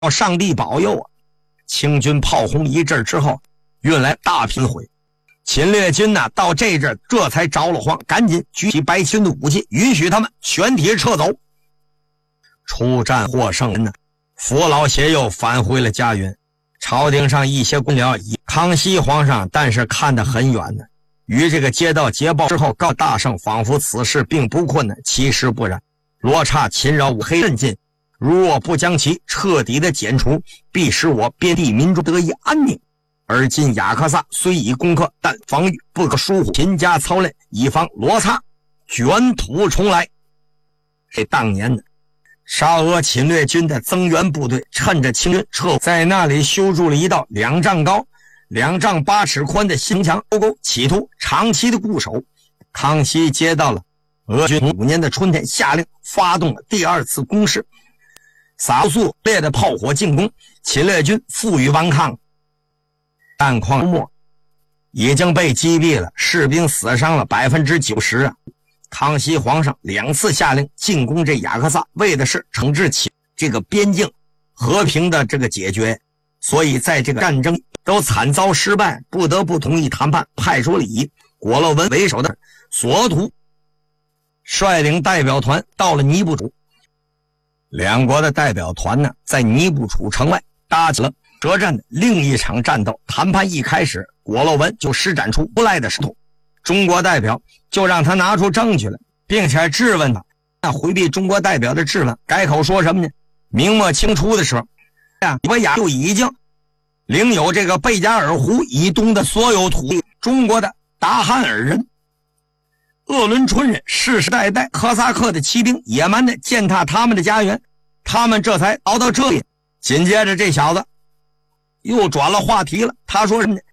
上帝保佑啊！清军炮轰一阵之后，运来大批毁。侵略军呢，到这阵这才着了慌，赶紧举起白旗军的武器，允许他们全体撤走。出战获胜人呢，扶老携幼返回了家园。朝廷上一些官僚以康熙皇上，但是看得很远呢。于这个接到捷报之后，告大圣仿佛此事并不困难，其实不然。罗刹侵扰五黑阵境，如若不将其彻底的剪除，必使我边地民众得以安宁。而今雅克萨虽已攻克，但防御不可疏忽，勤加操练，以防罗刹卷土重来。这当年呢，沙俄侵略军的增援部队趁着清军撤，在那里修筑了一道2丈高、2丈8尺宽的新墙沟沟，企图长期的固守。康熙接到了俄军5年的春天，下令发动了第2次攻势，撒速烈的炮火进攻，侵略军负隅顽抗。战况末已经被击毙了，士兵死伤了90%啊！康熙皇上2次下令进攻这雅克萨，为的是惩治其这个边境和平的这个解决，所以在这个战争都惨遭失败，不得不同意谈判，派出了以果洛文为首的索图率领代表团到了尼布楚。两国的代表团呢，在尼布楚城外搭起了舌战的另一场战斗。谈判一开始，果洛文就施展出无赖的手头，中国代表就让他拿出证据来，并且质问他。那回避中国代表的质问，改口说什么呢？明末清初的时候，我亚就已经领有这个贝加尔湖以东的所有土地，中国的达汉尔人、鄂伦春人世世代代哈萨克的骑兵野蛮的践踏他们的家园，他们这才熬到这里。紧接着这小子又转了话题了，他说什么呢？